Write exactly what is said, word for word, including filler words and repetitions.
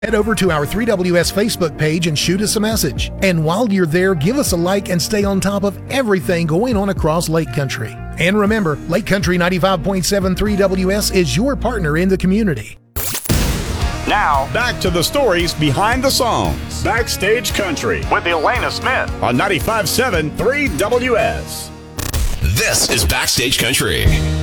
Head over to our three W S Facebook page and shoot us a message. And while you're there, give us a like and stay on top of everything going on across Lake Country. And remember, Lake Country ninety-five point seven three W S is your partner in the community. Now, back to the stories behind the songs. Backstage Country With Elena Smith on ninety-five point seven three W S. This is Backstage Country.